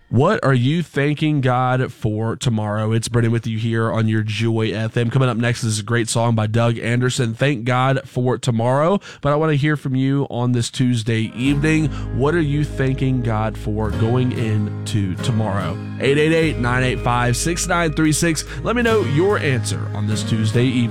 What are you thanking God for tomorrow? It's Brennan with you here on your Joy FM. Coming up next is a great song by Doug Anderson, Thank God for Tomorrow. But I want to hear from you on this Tuesday evening. What are you thanking God for going into tomorrow? 888-985-6936. Let me know your answer on this Tuesday evening.